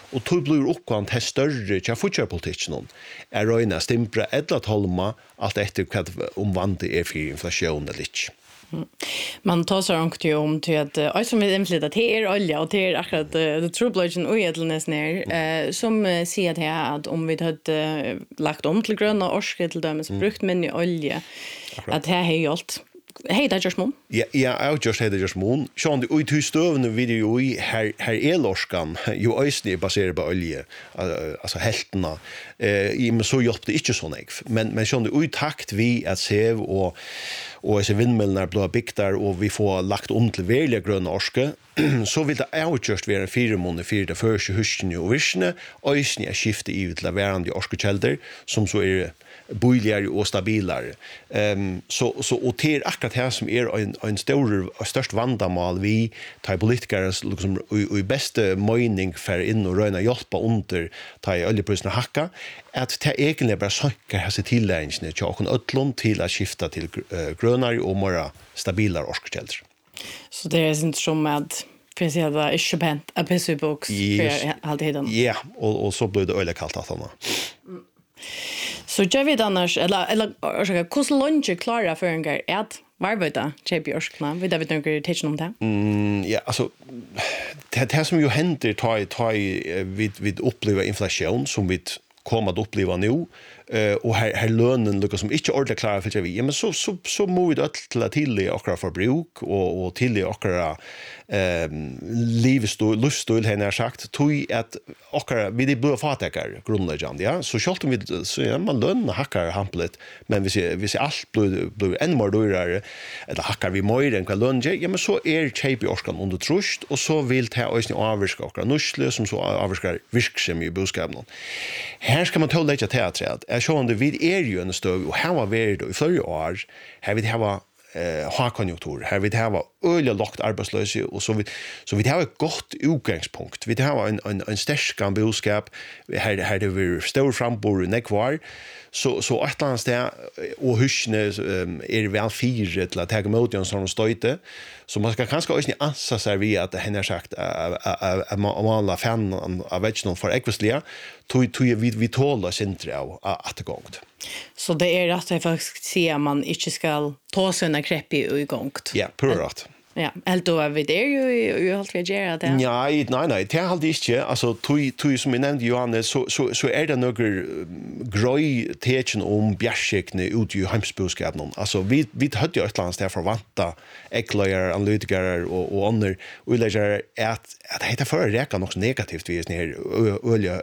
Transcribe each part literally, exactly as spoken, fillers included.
och tog blir uppkvant här större tja futjarpolitiken är röjna stimpra eller tolma allt efter vad om vant är för inflation eller inte. Mm. Man tar så långt ju om till att uh, som vi inflyttar till er olja och till er akkurat uh, the true bludgeon och edleness ner uh, som uh, säger det här att om vi hade uh, lagt om till gröna orske till dem så mm. brukt mindre olja akkurat. Att här är ju allt. Hej där just mon. Ja, ja, jag just hade just mon. Sjön det ut hur stövne video i här här elorskan ju ösni baserat på olja alltså helterna. Eh i men så hjälpte inte så nek. Men men sjön det ut takt vi att se och och så vindmöllorna blå biktar och vi får lagt om till välja gröna orske så vill det outjust vara en fyra månader för det första hösten och visne ösni är skifte i till varandra orskekällor som så är boiligare och stabilare. Um, så så och till akkurat här som är en en stor störst vandamal vi tar politiker liksom och i bästa mening för in och röna hjälpa under ta oljepriserna hacka att ta egentligen bara söka här sig tilläggsne till och öllon till att skifta till uh, grönare och mer stabilare orskekällor. Så det är inte som att för sig att inte bent a piece of books för allt det. Ja, och och så blir det öle kallt att mm. Så jag vet annars eller eller hur långt klara för en gång att varvita J P Orskna vi där vet några teach om det. Mm ja alltså det det som ju händer tar tar vid vid uppleva inflation som vi kommer att uppleva nu eh och här här lönen lukar som inte ordentligt klara för vi. Ja men så så så måste vi till att till och förbruk och och till och ehm livsstil livsstil har jag sagt tog att och vi det blir fatakar grundläggande ja så skall vi så ja, man lön hackar hamplet men vi ser vi ser allt blir blir än mer dyrare eller hackar vi mer än vad lön ja men så är J P Orskan under trust och så vill ta oss ni avvirka och nusle som så avvirkar virksom i boskapen. Här ska man ta lite teatret. Jag så under vid är ju en stöv och här var vi då i förra år här vi har eh högkonjunktur här vi har öliga lågt arbetslöshet och så vi så vi har ett gott utgångspunkt. Vi har en en en stark boskap här här det vi stor frambor nekvar så så ett annat där och husne är väl fyra till att ta emot en sån stöte så man ska kanske också ansa sig vi att henne har sagt att man fan av vetchen för ekvislia tog tog vi vi tåla centra att det gångt. Så det är att jag faktiskt ser man inte ska ta såna krepp i gångt. Ja, purrat. Ja, helt då vi det ju ju allt vi gör det. Ja, nej nej, det har det inte. Alltså tog tog som jag nämnde Johannes så så så är det några gröj tecken om bjärskne ut i hemsboskapen. Alltså vi vi hade ju ett land där förvanta eklayer analytiker och och andra och lägger att att det för räka också negativt vi är ner olja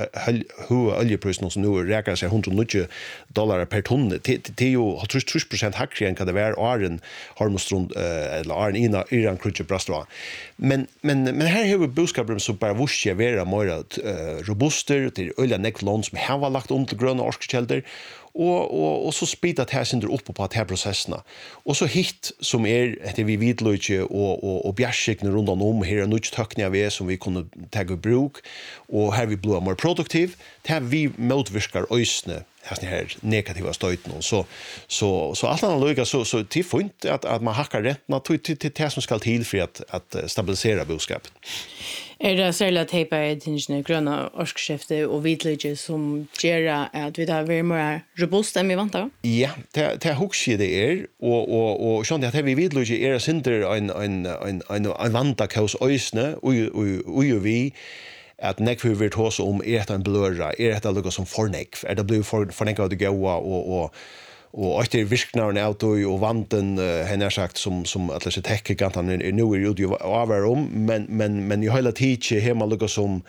hur oljepriserna som nu räkar sig hundra dollar per ton. Det är ju trettio procent hackre än kan det vara åren harmostrund eller ina Iran krutche brastra. Men men men här har vi boskapen så bara vuxia vara mer uh, robuster till olja necklons som har lagt om till gröna orskekällor och och och så speeda det här synder upp på att här processerna. Och så hit som är det vi vidlöje och och och bjärskne runt om här nu töckna vi som vi kunde ta i bruk och här vi blir mer produktiv. Det här vi motverkar ösne här här negativa stöten så så så allt annat lugga så så till fint att att man hackar rätt naturligt till det som ska till för att att stabilisera boskapen. Är det särskilt tejpa i gröna orskskifte och vitlöje som gör att vi där är mer robust än vi väntar? Ja, det det huxar det är och och och sånt att vi vitlöje är synder en en en en en vantakos ösne och och vi att nekv vi vet hos om är det en blöra, är det något som fornekv, är det blir for fornekv att gå och och och efter visknar en auto och vanten han har sagt som som att det täcker kan han är nu är ju över om men men men ju hela tiden hemma något som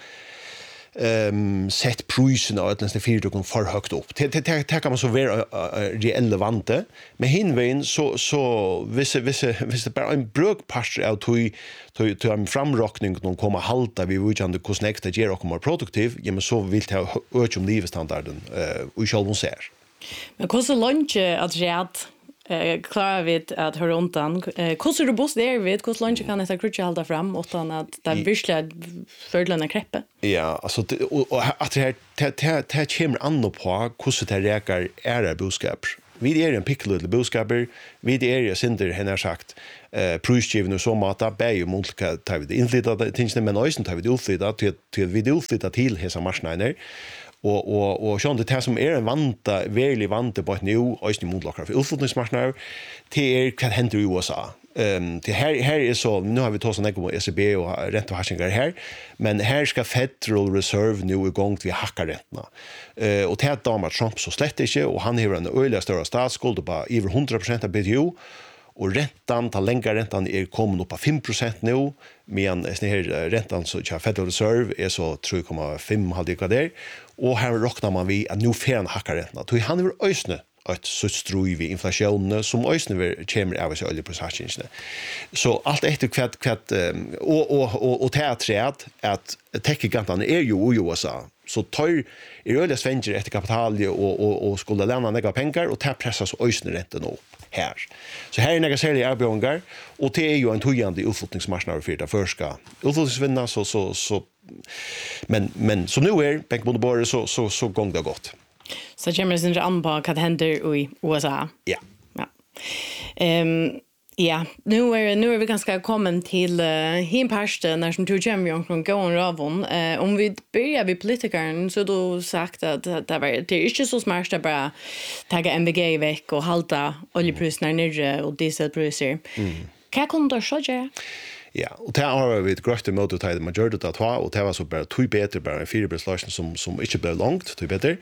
ehm sett prisen av att nästan fyra kom för högt upp. Det det det kan man så vara relevante. Men hinvägen så så vissa vissa vissa bara en brökpast av till till till en framrockning de kommer halta vi vill inte kostnäkta ger och mer produktiv. Ja men så vill ta öka om livsstandarden eh och själva ser. Men hur så långt att rätt eh klarar vi att höra undan hur så robust det är vet hur långt kan det krutcha hålla fram utan att det virkligt förlöna kreppe. Ja, alltså och att det här det det kommer an på hur det räkar är boskap. vi är en pickelödlig boskaper, vi är en synder, henne har sagt, eh, prusgivning och så mata, bär mot tar vi det inflytande tingene, men också tar vi det utflyttat till, till vi det utflyttat till hesa marsnader. Og, og, og sånn, det som er en vanta, veldig vante på et nu, også motlokkere for utflytningsmarsnader, det er hva hender i U S A. Um, det her, her er så, nu har vi tått sånn ekko med E C B og rent og hassingar her, men her skal Federal Reserve nu i gang til vi hakker rentene. Uh, og det er damer Trump så slett ikke, og han har en øyelig større statsskuld på over hundra prosent av B T O, og rentan, ta lengre rentan er kommet opp av fem prosent nå, men her rentan så til Federal Reserve er så tre komma fem halvdige grader, og her råkner man vi at nå fer han hakker rentene. Så han er øysene at så strøy vi inflasjonene som øysene kommer av seg oljeprosessingene. Så alt etter hvert, hvert og, og, og, og til at treet at tech-gigantene er jo i U S A, så tar er øyelig svenger etter kapital og, og, og skulle lene nega penger, og til presses øysene renten opp her. Så her er nega særlig avbjørninger, og det er jo en tøyende utflytningsmarsnare for det første utflytningsvinner, så, så, så men, men som nu er, Bengt så, så, så går det godt. Så kommer det inte an på vad händer i U S A. Ja. Ja. Um, ja, nu är nu är vi ganska kommen till uh, himparsten när som du kommer ju från gåen ravon. Uh, om vi börjar vid politikern så då sagt att det var det är inte så smart att bara ta M V G veck och halta oljepriserna nere och dieselpriser. Mm. Vad kommer det att ske? Ja, og det har vi et grøft i måte til at man gjør det til og det var så bare tog bedre, bare en firebrødsløsning som, som ikke ble langt, tog bedre.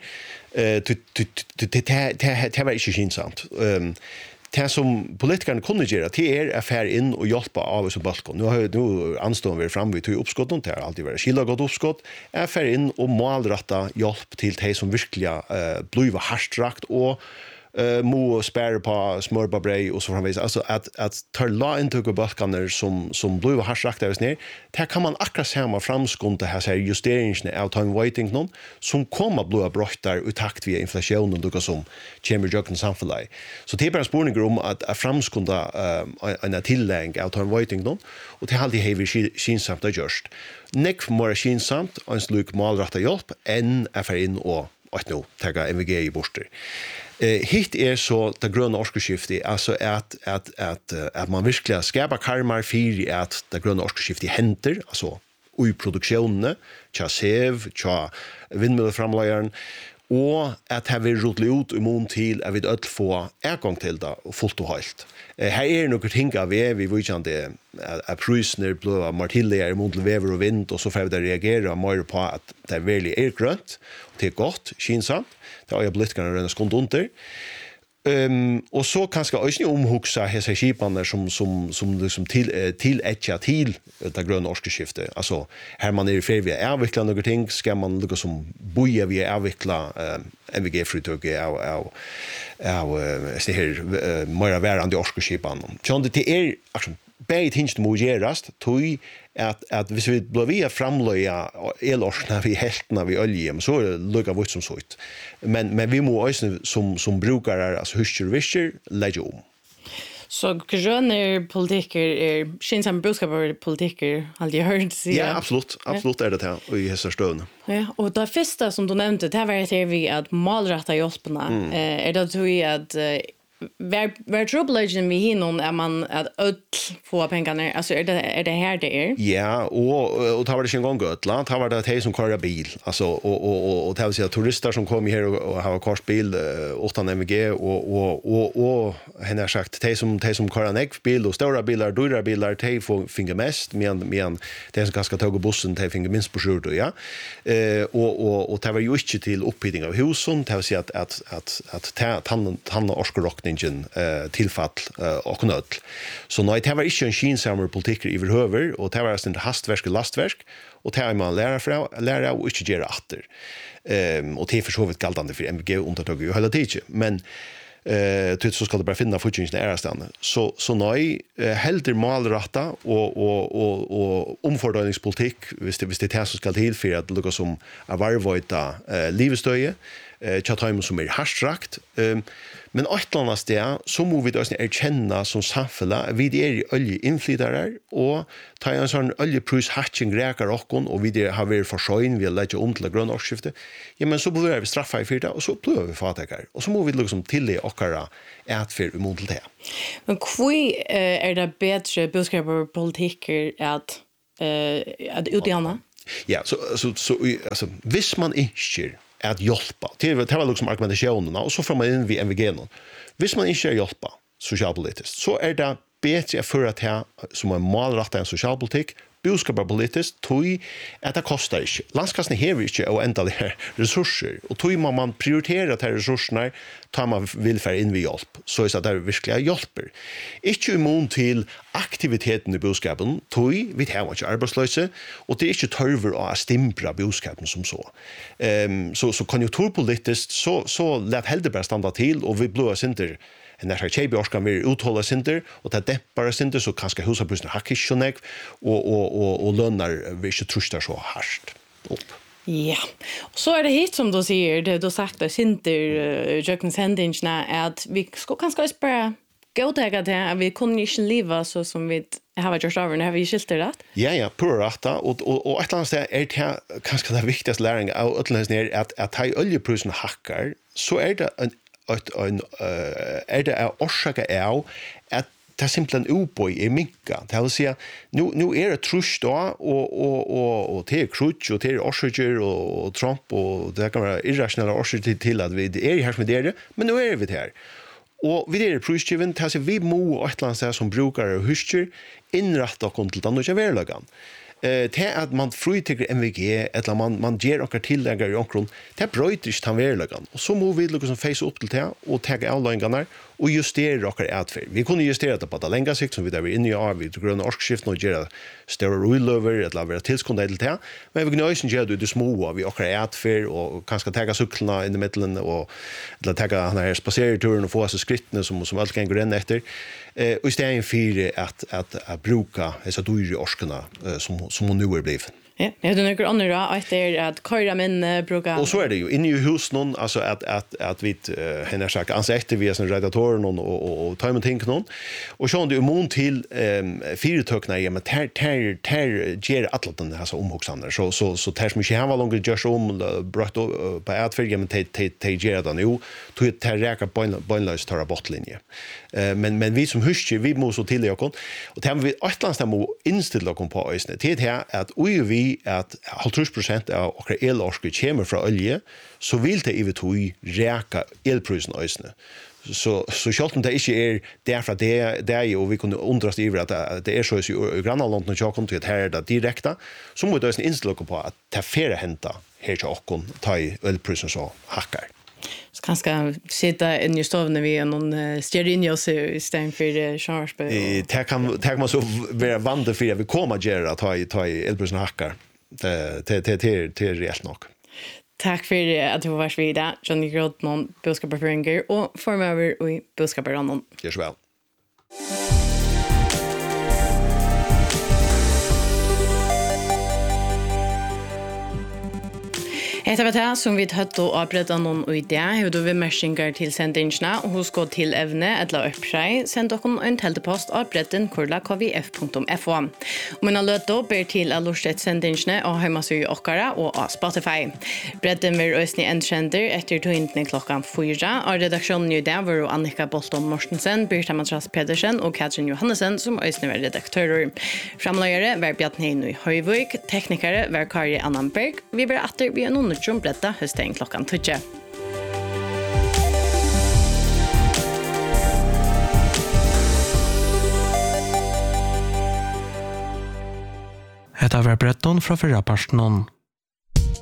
Det var ikke kinsamt. Det som politikerne kunne gjøre, det er å fære inn og hjelpe av oss og balkon. Nå har nå anstående vært fremme, vi tog oppskotten, det har alltid vært skillet godt oppskott, er fære inn og målrette hjelp til de som virkelig uh, blir hardstrakt og Uh, må spære på smørpa brei og så framvis. Altså at, at tar la inntuk og balkaner som, som blir hardsrakt av oss ned, det kan man akkurat se med framskunde her ser justeringsene av time waiting noen, som kommer bli brøttar i takt via inflasjonen og som kommer i jøkken samfunnet. Så det er bare en spurning om at, at framskunde uh, en tillegg av time waiting noen, og det er alltid hever kinsamt og gjørst. Nek mer kinsamt og en slik målrettet hjelp enn er for inn og at nå tenker M V G i borster. Eh, hit er så det grønne årsskiftet, altså at, at, at, at man virkelig skapar karmar for at det grønne årsskiftet henter, altså i produksjonene, tja sev, tja vindmølleframlegeren, og at det vil rotlig ut i mån til at vi ødel få ergang til det fullt og helt. Eh, her er noen ting av vi, vi vet ikke det, at prøysene blir martilligere mot vever og vind, og så får vi det reagere mer på at det er veldig er grønt, og det er godt, kinsamt. Det har jeg blitt kan rønne skund under. Um, og så kanskje også omhugsa hese skipene som, som, som liksom til, til etja til det grønne årskeskiftet. Altså, her man er i ferie ved å avvikle noen ting, skal man lukke som boje ved å avvikle uh, M V G-fritøk av, av, av uh, her, uh, mer værende årskeskipene. Så det er altså, begge ting som må gjøres, tog at, at hvis vi blir via framløye elårsene vi heltene vi olje, så er det lukket vidt som så ut. Men, men vi må også som, som brukere, altså husker og visker, legge om. Så grønne politikker er skynnsomme budskaper politikker, har jeg hørt si? Ja, absolutt. Absolutt er det til i hese støvende. Ja, og det første som du nevnte, det var etter vi at målrette hjelpene. Mm. Er det tog at Var var troublegen vi hinnon är man att öll få pengarna, alltså är det är det här det är? Ja, och och tar det inte en gång gott land, tar det att som kör bil, alltså och och och och tar sig turister som kommer här och har kort bil åtta M V G och och och och henne har sagt de som de som kör en bil och stora bilar, dyra bilar, de får finga mest, men men de som ganska tåg bussen de finga minst på sjur då, ja. Eh och och och det var ju inte till upphittning av husen, det vill säga att att att att tanna tanna orskrock ingen uh, tilfall uh, og knødl. Så nei, det var ikke en kinsammer politikk i overhøver, og det var en hastverk og lastverk, og det var man lærer fra, lærer og ikke gjøre atter. Um, og det er for så vidt galtende for M V G undertøk jo hele tiden, men uh, til så skal det bare finne fortjensene ærestene. Så, så nei, uh, helder malrata og, og, og, og omfordelingspolitikk, hvis det, hvis det er det som skal til for at det lukker som er varvøyta uh, livestøye, eh, tjataim som er harstrakt. Um, men ett eller annat sted så må vi då erkänna som samfälla vi är i oljeinflytare och ta en sån oljepris hatching räkar och och vi har varit försörjning vi lägger om till grön årsskifte. Ja men så blir vi straffa i fyrta och så blir vi fatakar. Och så må vi liksom till i ochara ät för emot det. Men kvui är det bättre budskapspolitiker att eh att utjämna? Ja, så så så alltså visst man inte att hjälpa. Det var det var liksom argumentationen och så får man in vid M V G någon. Visst man inte hjälpa socialpolitiskt så är det bättre för att ha som en målrätta en socialpolitik budskapspolitiskt tog att det kostar inte. Landskassen har inte och ända det här resurser och tog man man prioritera de resurserna tar man vill för in vid hjälp så är det verkligen hjälper. Inte immun till aktiviteten i budskapen tog vi har inte arbetslösa och det är inte törver att stimpra budskapen som så. Um, så så konjunkturpolitiskt så så lät hellre bara stanna till och vi blås inte en där tjejbjörsk kan vi uthålla sinter och ta deppare sinter så kanske husapriserna hackar sjonek och och och och lönar vi inte trustar så hårt upp. Ja. Och så är det hit som du säger det du sagt att sinter jökens händingarna att vi ska kanske bara gå till det att vi kunde inte leva så som vi har gjort över när vi skilter det. Ja ja, på rätta och och och ett annat steg är det kanske det viktigaste läringen av utländsk ner att att ta oljepriserna hackar så är det en att en är det är orsaka är att det simpelthen uboi är minka. Det vill säga nu nu är det trust då och och och och till krutch och till orsaker och Trump och det kan vara irrationella orsaker till att vi är här med det men nu är vi här. Och vi är prisgiven till att vi må ett land som brukar och husker inrätta och till den och verlagan. Eh det att man fruytycker M V G eller man man ger och tillägger i omkron det bröter inte han verlagan och så må vi liksom face upp till det och ta avlöningarna och justera och adfärd. Vi kunde justera det på det längre sikt som vi där vi inne i av vid gröna årsskift och göra större rollover eller vara tillskånda till det. Men vi gnöjs inte göra det små vi och adfärd och kanske ta cyklarna in i mitten och eller ta den här spacerturen och få oss skrittna som som allt kan gå in efter. Eh och istället för att att att bruka dessa dyra årskarna som som hon nu är blivit. Ja, jag tror några andra att det är att köra men bruka. Och så är det ju inne i hus någon alltså att att att vi henne har sagt alltså efter vi är som redaktörer någon och och, och tar med tänk någon och så det immun till ehm fyrtökna i men ter ter ter ger atlanten alltså omhuxande så så så ters mycket han var långt just om brött på att för men te te te ger det nu till ter räka bönlös tar bottlinje. Eh men men vi som husker vi måste så till och och det har vi atlantstam inställa kom på ösne det här att oj vi at halvtrus prosent av okra elorske kommer fra olje, så vil det i tog räka elprisen øysene. Så så självt om det inte är därför att det det är ju och vi kunde undras över att det är så i grannlandet när jag kom till att här är det direkta så måste det inställa på att ta färre hämta här till och ta i elprisen så hackar. Så kanske sitta in i stoven när vi är någon stearinljus istället för charge. Det kan det kan man så vara vant för att vi kommer att göra ta i ta i elprisen hackar. Det det det det är rätt nog. Tack för att du var varit vid det. Johnny Grodman, budskapsföringer och formöver i budskapsrannan. Gör så väl. Hetta var det som vi hade och avbryta någon i det. Hur du vill messingar till sendingarna och hos gå till evne eller uppskäg. Send dock en teltepost avbryten kurla k v f punkt f o. Och mina löt då ber till att lortet sendingarna och hemmasug och kara och av Spotify. Bredden vill ösni endkänner efter tog klockan fyra. Och redaktionen i det var Annika Bolton Mortensen, Birta Matras Pedersen och Katrin Johannesen som ösni var redaktörer. Framlöjare var Bjartnein i Höjvik. Teknikare var Kari Annanberg. Vi var atter vid en Som bretta hösten klockan tio. Hetta var bretton fra förra parsten.